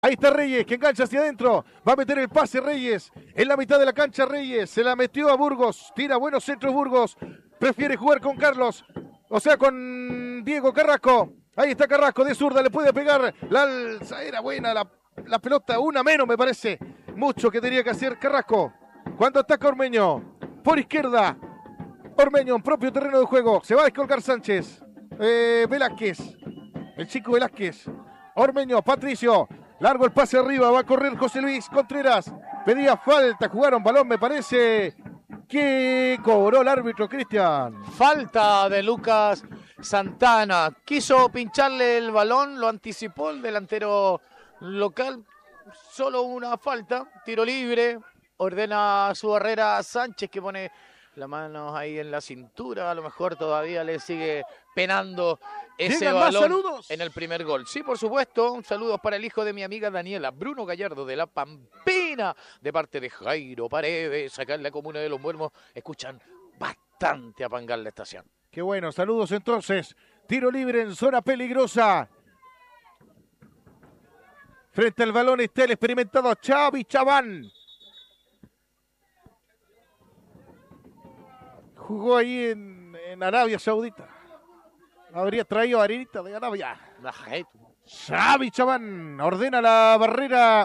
Ahí está Reyes, que engancha hacia adentro. Va a meter el pase Reyes. En la mitad de la cancha Reyes. Se la metió a Burgos. Tira buenos centros Burgos. Prefiere jugar con Carlos. O sea, con Diego Carrasco. Ahí está Carrasco de zurda. Le puede pegar. La alza era buena. La pelota, una menos me parece. Mucho que tenía que hacer Carrasco. Cuando ataca Ormeño. Por izquierda. Ormeño en propio terreno de juego. Se va a descolgar Sánchez. Velázquez. El chico Velázquez. Ormeño, Patricio. Largo el pase arriba, va a correr José Luis Contreras. Pedía falta, jugaron balón, me parece que cobró el árbitro, Cristian. Falta de Lucas Santana. Quiso pincharle el balón, lo anticipó el delantero local. Solo una falta, tiro libre. Ordena su barrera Sánchez, que pone las manos ahí en la cintura. A lo mejor todavía le sigue penando ese balón en el primer gol. Sí, por supuesto. Saludos para el hijo de mi amiga Daniela, Bruno Gallardo de La Pampina, de parte de Jairo Paredes, acá en la comuna de Los Muermos. Escuchan bastante a Pangal la estación. Qué bueno, saludos entonces. Tiro libre en zona peligrosa. Frente al balón está el experimentado Xavi Chaván. Jugó ahí en Arabia Saudita. Habría traído harinita de Arabia. Xavi Chaván ordena la barrera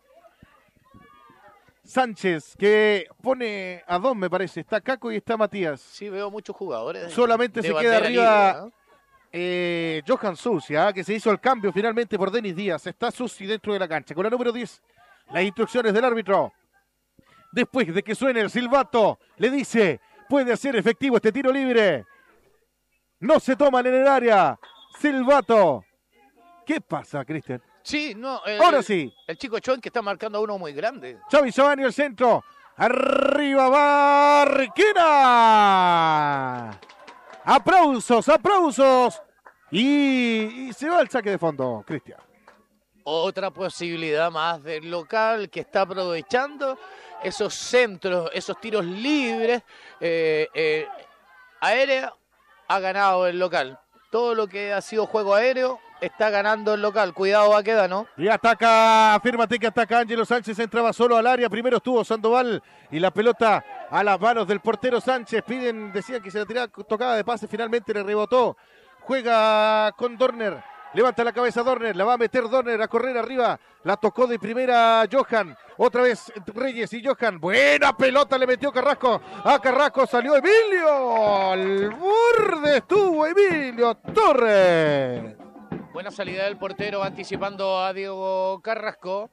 Sánchez, que pone a dos, me parece. Está Caco y está Matías. Sí, veo muchos jugadores. Solamente se queda arriba Johan Sucia, que se hizo el cambio finalmente por Denis Díaz. Está Susi dentro de la cancha. Con la número 10, las instrucciones del árbitro. Después de que suene el silbato, le dice: puede hacer efectivo este tiro libre. No se toman en el área. Silbato. ¿Qué pasa, Cristian? Sí, no. Ahora sí. El chico Choen, que está marcando a uno muy grande. Xavi Chaván y el centro. Arriba Barquena. Aplausos, aplausos. Y se va el saque de fondo, Cristian. Otra posibilidad más del local, que está aprovechando esos centros, esos tiros libres. Aéreo ha ganado el local. Todo lo que ha sido juego aéreo está ganando el local. Cuidado, Baquedano. Y ataca, afírmate que ataca Ángelo Sánchez. Entraba solo al área. Primero estuvo Sandoval y la pelota a las manos del portero Sánchez. Decían que se la tiraba, tocaba de pase. Finalmente le rebotó. Juega con Dorner. Levanta la cabeza Dorner, la va a meter Dorner a correr arriba. La tocó de primera Johan. Otra vez Reyes y Johan. Buena pelota le metió Carrasco. A Carrasco salió Emilio. Al borde estuvo Emilio Torres. Buena salida del portero anticipando a Diego Carrasco.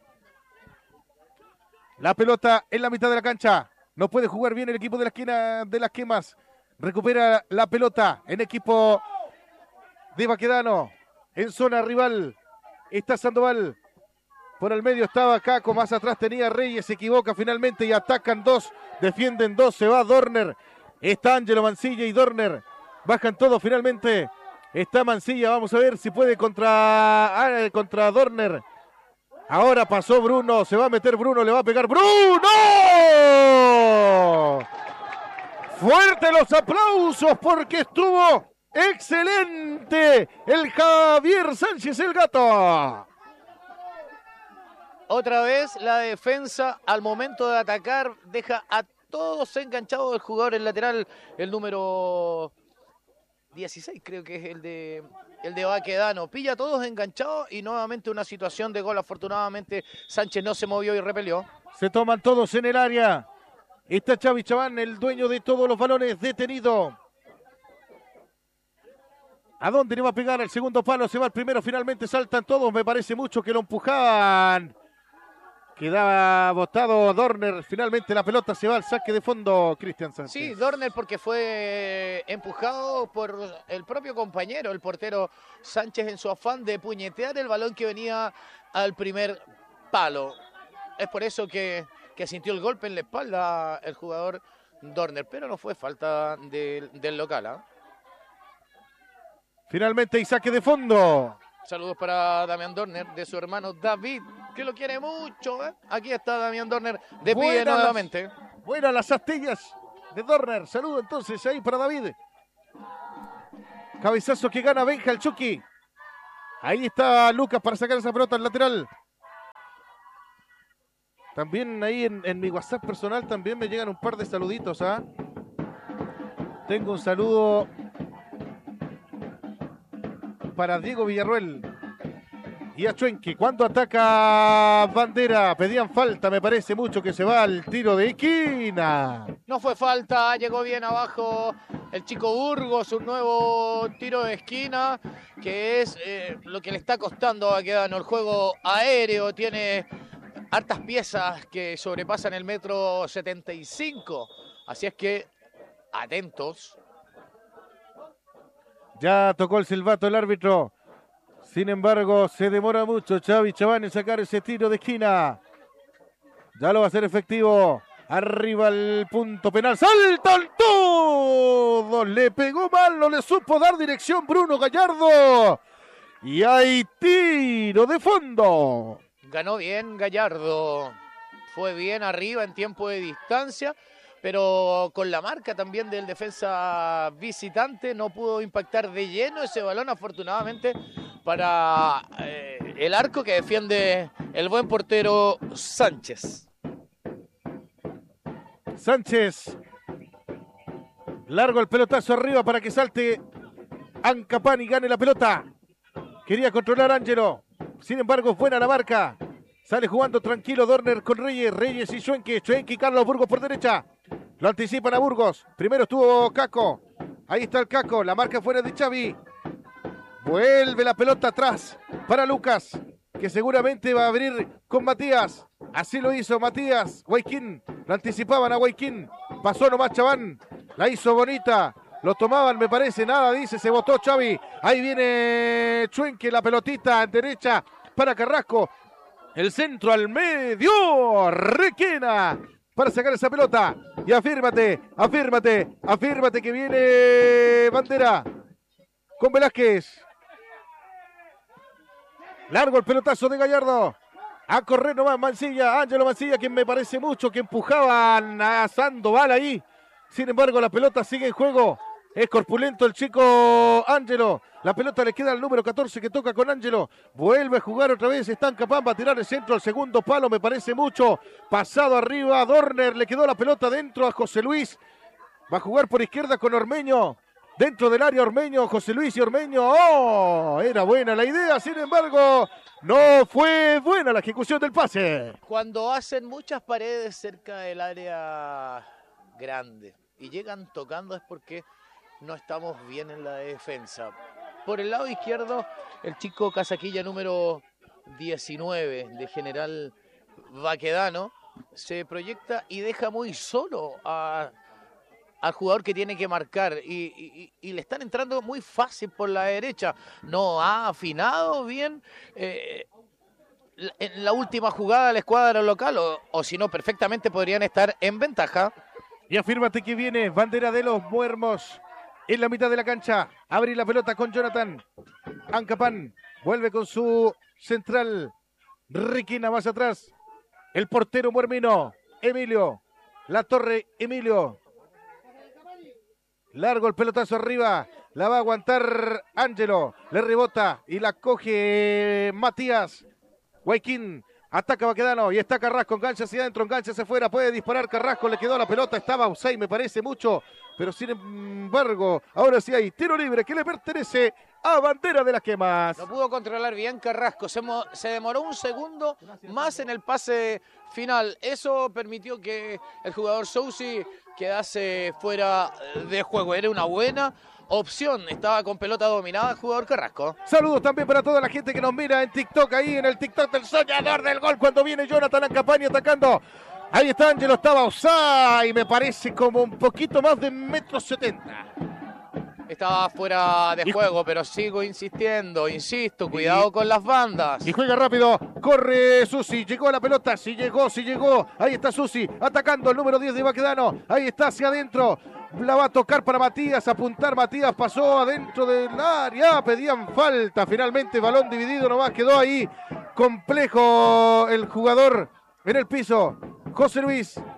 La pelota en la mitad de la cancha. No puede jugar bien el equipo de la esquina de las quemas. Recupera la pelota en equipo de Baquedano. En zona rival está Sandoval. Por el medio estaba Caco. Más atrás tenía Reyes. Se equivoca finalmente y atacan dos. Defienden dos. Se va Dorner. Está Ángelo Mancilla y Dorner. Bajan todos finalmente. Está Mancilla. Vamos a ver si puede contra Dorner. Ahora pasó Bruno. Se va a meter Bruno. Le va a pegar ¡Bruno! Fuerte los aplausos porque estuvo excelente el Javier Sánchez, el gato. Otra vez la defensa al momento de atacar deja a todos enganchados. El jugador, el lateral, el número 16 creo que es el de Baquedano. Pilla a todos enganchados y nuevamente una situación de gol. Afortunadamente Sánchez no se movió y repelió. Se toman todos en el área. Está Xavi Chaván, el dueño de todos los balones, detenido. ¿A dónde le va a pegar? El segundo palo, se va el primero, finalmente saltan todos, me parece mucho que lo empujaban. Quedaba botado Dorner, finalmente la pelota se va al saque de fondo, Cristian Sánchez. Sí, Dorner, porque fue empujado por el propio compañero, el portero Sánchez, en su afán de puñetear el balón que venía al primer palo. Es por eso que sintió el golpe en la espalda el jugador Dorner, pero no fue falta del local, ¿eh? Finalmente y saque de fondo. Saludos para Damián Dorner, de su hermano David, que lo quiere mucho, ¿eh? Aquí está Damián Dorner de pie nuevamente. Buenas las astillas de Dorner. Saludo entonces ahí para David. Cabezazo que gana Benja el Chucky. Ahí está Lucas para sacar esa pelota al lateral. También ahí en mi WhatsApp personal también me llegan un par de saluditos, ¿ah? Tengo un saludo para Diego Villarruel y a Chuenque. Cuando ataca Bandera, pedían falta, me parece mucho que se va al tiro de esquina. No fue falta, llegó bien abajo el chico Burgos, un nuevo tiro de esquina, que es lo que le está costando a Baquedano. El juego aéreo tiene hartas piezas que sobrepasan el 1,75 m, así es que atentos. Ya tocó el silbato el árbitro. Sin embargo, se demora mucho Xavi Chaván en sacar ese tiro de esquina. Ya lo va a hacer efectivo. Arriba el punto penal. ¡Saltan todos! Le pegó mal, no le supo dar dirección Bruno Gallardo. Y hay tiro de fondo. Ganó bien Gallardo. Fue bien arriba en tiempo de distancia, pero con la marca también del defensa visitante no pudo impactar de lleno ese balón, afortunadamente, para el arco que defiende el buen portero Sánchez. Sánchez. Largo el pelotazo arriba para que salte Ancapán y gane la pelota. Quería controlar Ángelo. Sin embargo, es buena la marca. Sale jugando tranquilo Dorner con Reyes. Reyes y Chuenque. Chuenque y Carlos Burgos por derecha. Lo anticipan a Burgos. Primero estuvo Caco. Ahí está el Caco. La marca fuera de Xavi. Vuelve la pelota atrás para Lucas, que seguramente va a abrir con Matías. Así lo hizo Matías. Guayquín. Lo anticipaban a Guayquín. Pasó nomás Chaván. La hizo bonita. Lo tomaban, me parece. Nada, dice. Se botó Xavi. Ahí viene Chuenque. La pelotita en derecha para Carrasco. El centro al medio. Requena para sacar esa pelota. Y afírmate, afírmate, afírmate que viene Bandera con Velázquez. Largo el pelotazo de Gallardo. A correr nomás Mancilla, Ángelo Mancilla, quien me parece mucho que empujaban a Sandoval ahí. Sin embargo, la pelota sigue en juego. Es corpulento el chico Ángelo. La pelota le queda al número 14 que toca con Ángelo. Vuelve a jugar otra vez. Está Ancapán, va a tirar el centro al segundo palo, me parece mucho. Pasado arriba, Dorner, le quedó la pelota dentro a José Luis. Va a jugar por izquierda con Ormeño. Dentro del área Ormeño, José Luis y Ormeño. ¡Oh! Era buena la idea, sin embargo, no fue buena la ejecución del pase. Cuando hacen muchas paredes cerca del área grande y llegan tocando es porque no estamos bien en la defensa. Por el lado izquierdo, el chico Casaquilla número 19 de General Baquedano se proyecta y deja muy solo al jugador que tiene que marcar y le están entrando muy fácil por la derecha. No ha afinado bien en la última jugada la escuadra local o si no, perfectamente podrían estar en ventaja. Y afírmate que viene Bandera de los Muermos en la mitad de la cancha. Abre la pelota con Jonathan. Ancapán vuelve con su central. Requina más atrás. El portero muermino, Emilio. La Torre, Emilio. Largo el pelotazo arriba. La va a aguantar Ángelo. Le rebota y la coge Matías. Guayquín. Ataca Baquedano y está Carrasco, engancha hacia adentro, engancha hacia afuera, puede disparar Carrasco, le quedó la pelota, estaba offside, me parece mucho, pero sin embargo, ahora sí hay tiro libre que le pertenece a Bandera de las Quemas. No pudo controlar bien Carrasco, se demoró un segundo más en el pase final, eso permitió que el jugador Sousi quedase fuera de juego, era una buena opción, estaba con pelota dominada el jugador Carrasco. Saludos también para toda la gente que nos mira en TikTok, ahí en el TikTok del soñador del gol, cuando viene Jonathan Ancapán atacando. Ahí está Ángelo, estaba offside, me parece como un poquito más de 1,70 m. Estaba fuera de juego, pero sigo insistiendo, insisto, cuidado con las bandas. Y juega rápido, corre Susi, llegó a la pelota, sí llegó, ahí está Susi, atacando el número 10 de Baquedano, ahí está hacia adentro, la va a tocar para Matías, apuntar Matías, pasó adentro del área, pedían falta, finalmente balón dividido, nomás quedó ahí, complejo el jugador en el piso, José Luis,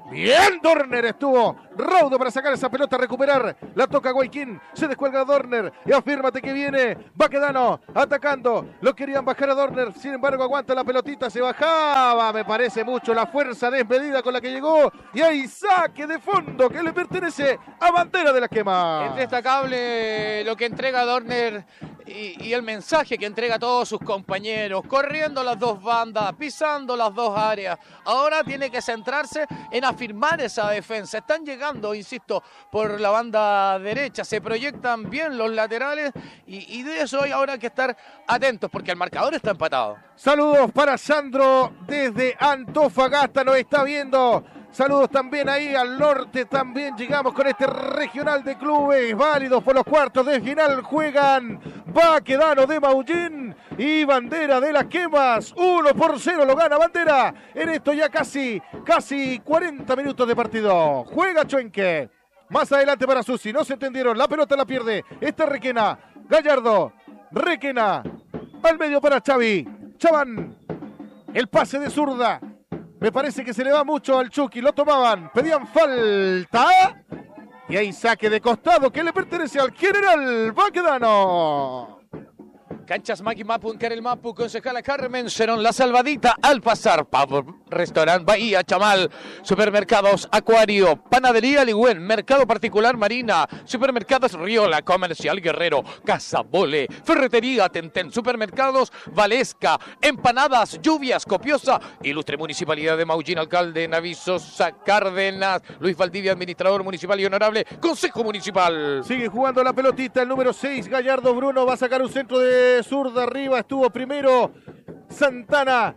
Bien, Dorner estuvo raudo para sacar esa pelota, recuperar. La toca Guayquín, se descuelga Dorner y afírmate que viene Baquedano atacando. Lo querían bajar a Dorner, sin embargo aguanta la pelotita, se bajaba. Me parece mucho la fuerza desmedida con la que llegó. Y hay saque de fondo que le pertenece a Bandera de la Quema. Es destacable lo que entrega Dorner y el mensaje que entrega a todos sus compañeros, corriendo las dos bandas, pisando las dos áreas. Ahora tiene que centrarse en afirmar esa defensa. Están llegando, insisto, por la banda derecha, se proyectan bien los laterales y de eso hay ahora que estar atentos porque el marcador está empatado. Saludos para Sandro desde Antofagasta, nos está viendo. Saludos también ahí al norte, también llegamos con este regional de clubes válidos por los cuartos de final. Juegan Baquedano de Maullín y Bandera de las Quemas. 1-0 lo gana Bandera en esto ya casi 40 minutos de partido. Juega Chuenque. Más adelante para Susi, no se entendieron, la pelota la pierde. Está Requena, Gallardo, Requena, al medio para Xavi, Chaván, el pase de zurda. Me parece que se le va mucho al Chucky, lo tomaban, pedían falta. Y hay saque de costado que le pertenece al General Baquedano. Canchas Maki Mapu en Carel Mapu, concejala Carmen Cerón, la salvadita al pasar. Pavo, Restaurant Bahía, Chamal, Supermercados Acuario, Panadería Ligüen, Mercado Particular Marina, Supermercados Riola, Comercial Guerrero, Casa Bole, Ferretería Tentén, Supermercados Valesca, Empanadas, Lluvias, Copiosa, Ilustre Municipalidad de Maullín, Alcalde Navisosa Cárdenas, Luis Valdivia, Administrador Municipal y Honorable Consejo Municipal. Sigue jugando la pelotita, el número 6, Gallardo Bruno, va a sacar un centro de zurda arriba, estuvo primero Santana,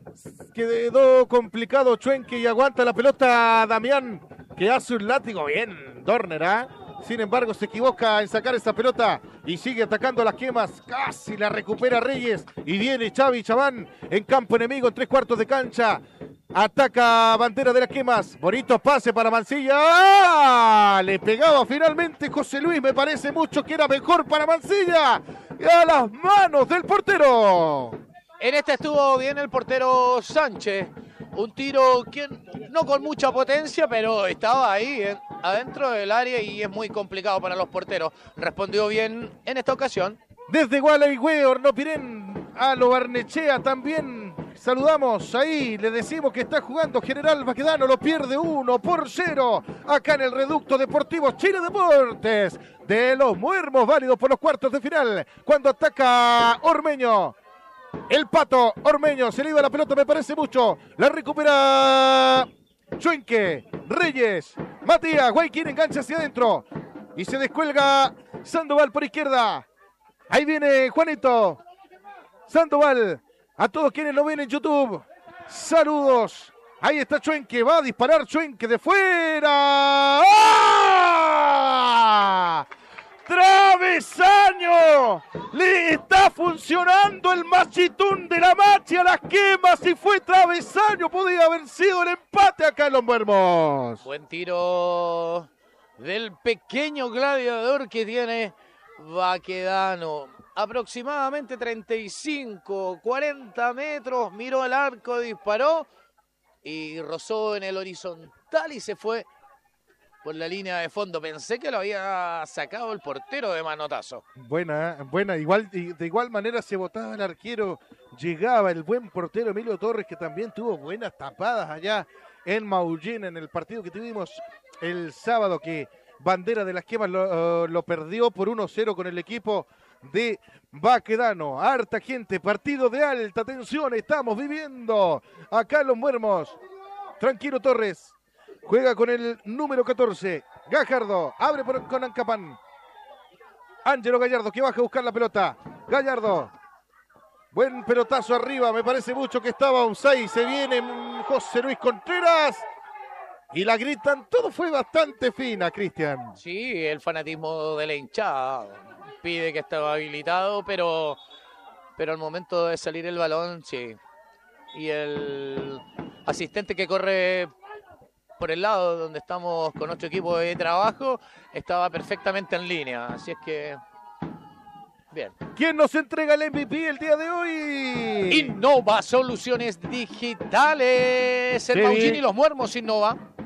quedó complicado Chuenque y aguanta la pelota Damián, que hace un látigo bien, Dorner, ¿eh? Sin embargo se equivoca en sacar esa pelota y sigue atacando las Quemas, casi la recupera Reyes y viene Xavi Chaván en campo enemigo en 3/4 de cancha. Ataca Bandera de las Quemas. Bonito pase para Mancilla. ¡Ah! Le pegaba finalmente José Luis. Me parece mucho que era mejor para Mancilla. Y a las manos del portero. En esta estuvo bien el portero Sánchez. Un tiro que no con mucha potencia, pero estaba ahí adentro del área y es muy complicado para los porteros. Respondió bien en esta ocasión. Desde Gualeguay, Hornopirén, a Lo Barnechea también. Saludamos ahí, le decimos que está jugando General Baquedano, lo pierde 1-0 acá en el Reducto Deportivo Chile Deportes de Los Muermos, válidos por los cuartos de final, cuando ataca Ormeño. El Pato Ormeño, se le iba la pelota, me parece mucho, la recupera Chuenque, Reyes, Matías, Guayquín engancha hacia adentro y se descuelga Sandoval por izquierda. Ahí viene Juanito, Sandoval. A todos quienes lo ven en YouTube, saludos. Ahí está Chuenque, va a disparar Chuenque de fuera. ¡Ah! ¡Travesaño! Le está funcionando el machitún de la Machi a las Quemas y fue travesaño. Podría haber sido el empate acá en Los Muermos. Buen tiro del pequeño gladiador que tiene Baquedano. Aproximadamente 35, 40 metros, miró el arco, disparó y rozó en el horizontal y se fue por la línea de fondo. Pensé que lo había sacado el portero de manotazo. Buena, de igual manera se botaba el arquero, llegaba el buen portero Emilio Torres, que también tuvo buenas tapadas allá en Maullín, en el partido que tuvimos el sábado, que Bandera de las Quemas lo perdió por 1-0 con el equipo de Baquedano. Harta gente, partido de alta tensión estamos viviendo acá en Los Muermos. Tranquilo Torres, juega con el número 14, Gajardo, abre con Ancapán. Ángelo Gallardo que baja a buscar la pelota. Gallardo, buen pelotazo arriba, me parece mucho que estaba offside. Se viene José Luis Contreras y la gritan, todo fue bastante fina, Cristian. Sí, el fanatismo de la hinchada pide que estaba habilitado, pero al momento de salir el balón, sí. Y el asistente que corre por el lado donde estamos con nuestro equipo de trabajo estaba perfectamente en línea, así es que bien. ¿Quién nos entrega el MVP el día de hoy? Innova Soluciones Digitales. El Maullín y Los Muermos Innova.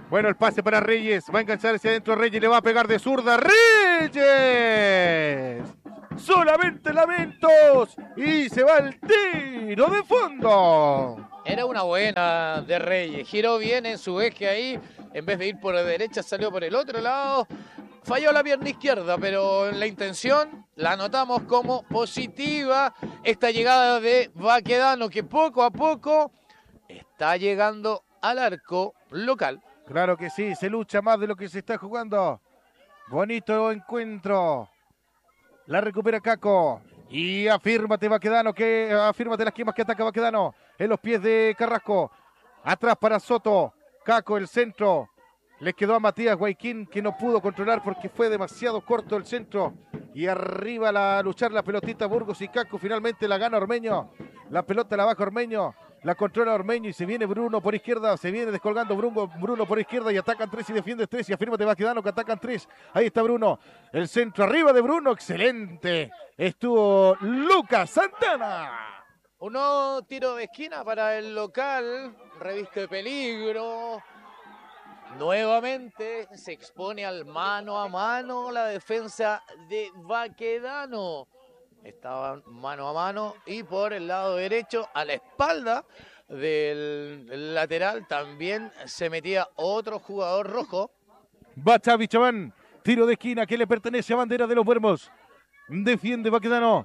Bueno, el pase para Reyes. Va a enganchar hacia adentro Reyes. Le va a pegar de zurda. ¡Reyes! Solamente lamentos. Y se va el tiro de fondo. Era una buena de Reyes. Giró bien en su eje ahí. En vez de ir por la derecha, salió por el otro lado. Falló la pierna izquierda, pero la intención la anotamos como positiva. Esta llegada de Baquedano, que poco a poco está llegando al arco local. Claro que sí, se lucha más de lo que se está jugando. Bonito encuentro. La recupera Caco. Y afírmate Baquedano, afírmate las esquimas que ataca Baquedano. En los pies de Carrasco. Atrás para Soto. Caco, el centro. Le quedó a Matías Guayquín, que no pudo controlar porque fue demasiado corto el centro. Y arriba a luchar la pelotita Burgos y Caco. Finalmente la gana Ormeño. La pelota la baja Ormeño. La controla Ormeño y se viene Bruno por izquierda. Se viene descolgando Bruno por izquierda y atacan 3 y defiende 3. Y afírmate Baquedano que atacan 3. Ahí está Bruno. El centro arriba de Bruno. Excelente. Estuvo Lucas Santana. Un nuevo tiro de esquina para el local. Reviste peligro. Nuevamente se expone al mano a mano la defensa de Baquedano. Estaban mano a mano y por el lado derecho, a la espalda del lateral, también se metía otro jugador rojo. Va Xavi Chaván, tiro de esquina que le pertenece a Bandera de los Buermos. Defiende Baquedano.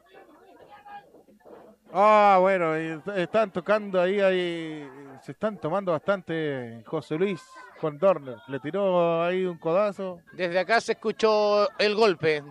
Bueno, están tocando ahí, se están tomando bastante José Luis con Dorner. Le tiró ahí un codazo. Desde acá se escuchó el golpe,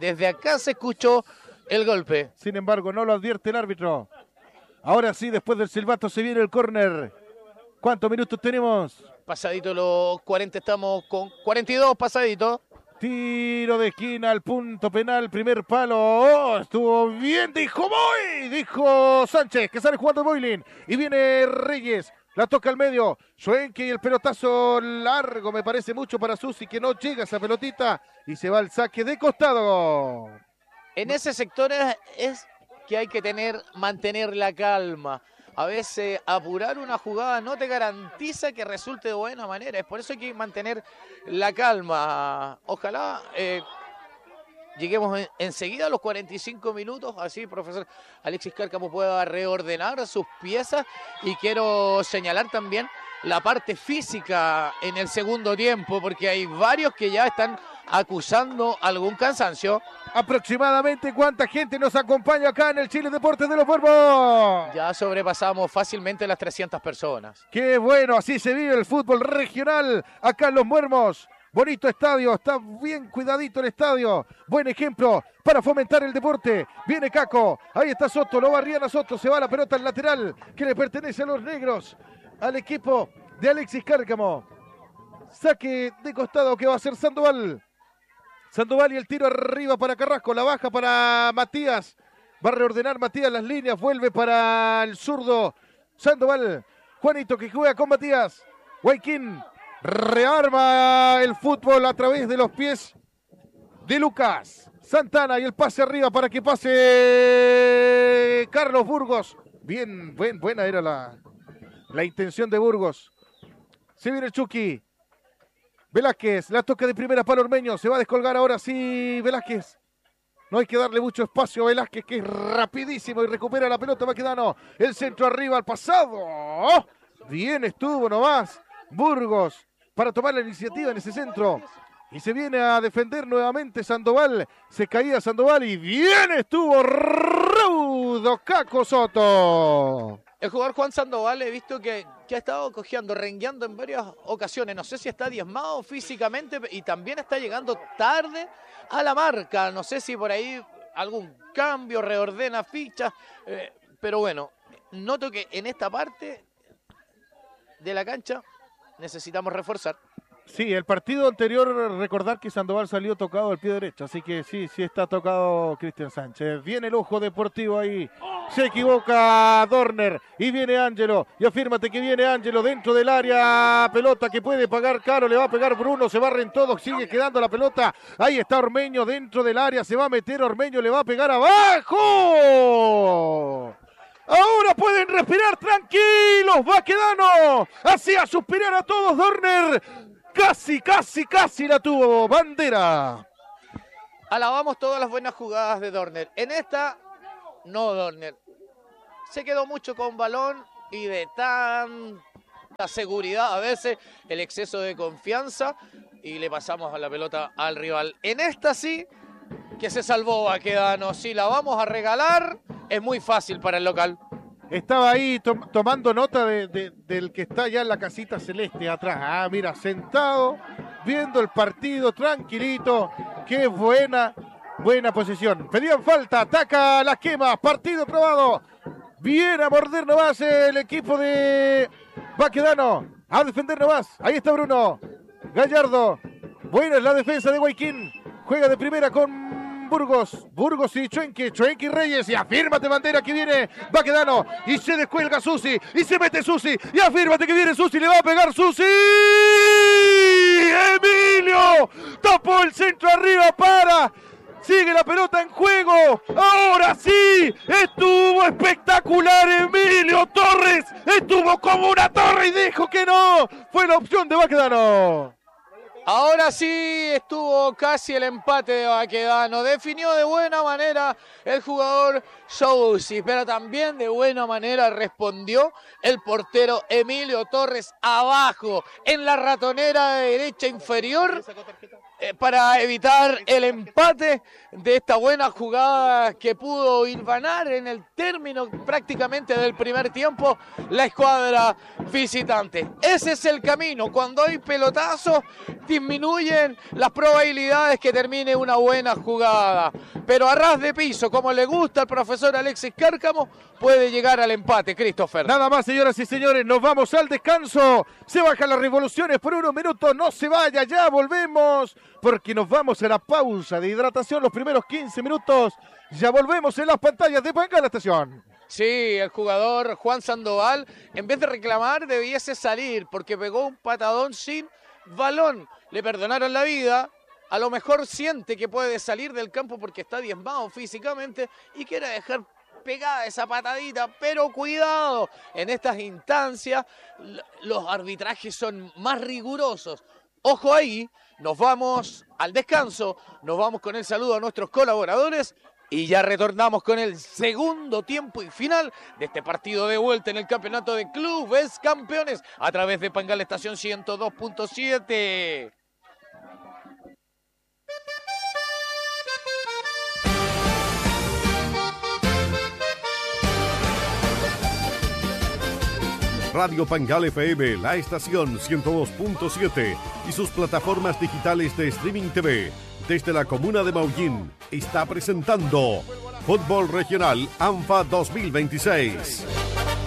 el golpe. Sin embargo, no lo advierte el árbitro. Ahora sí, después del silbato se viene el córner. ¿Cuántos minutos tenemos? Pasadito los 40, estamos con 42 pasaditos. Tiro de esquina al punto penal, primer palo. Estuvo bien, dijo Sánchez, que sale jugando Boylin. Y viene Reyes, la toca al medio. Schwenke y el pelotazo largo, me parece mucho para Susi, que no llega esa pelotita. Y se va al saque de costado. En ese sector es que hay que mantener la calma. A veces apurar una jugada no te garantiza que resulte de buena manera. Es por eso hay que mantener la calma. Ojalá lleguemos enseguida a los 45 minutos. Así, profesor Alexis Cárcamo pueda reordenar sus piezas. Y quiero señalar también la parte física en el segundo tiempo, porque hay varios que ya están acusando algún cansancio. Aproximadamente, ¿cuánta gente nos acompaña acá en el Chile Deportes de los Buermos? Ya sobrepasamos fácilmente las 300 personas. ¡Qué bueno! Así se vive el fútbol regional acá en Los Buermos. Bonito estadio, está bien cuidadito el estadio. Buen ejemplo para fomentar el deporte. Viene Caco, ahí está Soto, lo barrían a Soto, se va la pelota al lateral que le pertenece a los negros, al equipo de Alexis Cárcamo. Saque de costado que va a hacer Sandoval. Sandoval y el tiro arriba para Carrasco, la baja para Matías. Va a reordenar Matías las líneas, vuelve para el zurdo Sandoval. Juanito que juega con Matías. Guayquín rearma el fútbol a través de los pies de Lucas Santana y el pase arriba para que pase Carlos Burgos. Bien, buena era la intención de Burgos. Se viene el Chucky. Velázquez, la toca de primera para Ormeño, se va a descolgar ahora sí Velázquez. No hay que darle mucho espacio a Velázquez, que es rapidísimo y recupera la pelota Baquedano. El centro arriba al pasado. Bien estuvo nomás Burgos para tomar la iniciativa en ese centro. Y se viene a defender nuevamente Sandoval. Se caía Sandoval y bien estuvo rudo Caco Soto. El jugador Juan Sandoval he visto que ha estado cojeando, rengueando en varias ocasiones. No sé si está diezmado físicamente y también está llegando tarde a la marca. No sé si por ahí algún cambio, reordena fichas. Pero bueno, noto que en esta parte de la cancha necesitamos reforzar. Sí, el partido anterior, recordar que Sandoval salió tocado del pie derecho, así que sí está tocado Cristian Sánchez. Viene el ojo deportivo ahí, se equivoca Dorner y viene Ángelo, y afírmate que viene Ángelo dentro del área, pelota que puede pagar caro, le va a pegar Bruno, se barren todos, sigue quedando la pelota, ahí está Ormeño dentro del área, se va a meter Ormeño, le va a pegar abajo. Ahora pueden respirar tranquilos, Baquedano, hacía suspirar a todos Dorner. Casi la tuvo Bandera. Alabamos todas las buenas jugadas de Dorner. En esta, no Dorner. Se quedó mucho con balón y de tanta seguridad a veces, el exceso de confianza, y le pasamos a la pelota al rival. En esta sí, que se salvó Baquedano. Si la vamos a regalar, es muy fácil para el local. Estaba ahí tomando nota del que está ya en la casita celeste atrás. Ah, mira, sentado, viendo el partido, tranquilito. Qué buena posición. Pedían falta, ataca las quemas, partido probado. Viene a morder nomás el equipo de Baquedano. A defender nomás. Ahí está Bruno Gallardo. Buena es la defensa de Guayquín. Juega de primera con Burgos y Chuenque y Reyes, y afírmate Bandera, que viene Baquedano, y se descuelga Susi, y se mete Susi, y afírmate que viene Susi, le va a pegar Susi, Emilio, tapó el centro arriba sigue la pelota en juego, ahora sí, estuvo espectacular Emilio Torres, estuvo como una torre y dijo que no, fue la opción de Baquedano. Ahora sí estuvo casi el empate de Baquedano. Definió de buena manera el jugador Sousi, pero también de buena manera respondió el portero Emilio Torres abajo, en la ratonera derecha inferior, para evitar el empate de esta buena jugada que pudo hilvanar en el término prácticamente del primer tiempo la escuadra visitante. Ese es el camino. Cuando hay pelotazos, disminuyen las probabilidades que termine una buena jugada. Pero a ras de piso, como le gusta al profesor Alexis Cárcamo, puede llegar al empate, Christopher. Nada más, señoras y señores, nos vamos al descanso. Se bajan las revoluciones por unos minutos. No se vaya, ya volvemos, porque nos vamos a la pausa de hidratación los primeros 15 minutos. Ya volvemos en las pantallas de Pangala Estación. Sí, el jugador Juan Sandoval, en vez de reclamar, debiese salir porque pegó un patadón sin balón. Le perdonaron la vida. A lo mejor siente que puede salir del campo porque está diezmado físicamente y quiere dejar pegada esa patadita, pero cuidado, en estas instancias los arbitrajes son más rigurosos. Ojo ahí, nos vamos al descanso, nos vamos con el saludo a nuestros colaboradores y ya retornamos con el segundo tiempo y final de este partido de vuelta en el campeonato de clubes campeones a través de Pangala Estación 102.7. Radio Pangal FM, la estación 102.7 y sus plataformas digitales de streaming TV desde la comuna de Maullín está presentando Fútbol Regional ANFA 2026.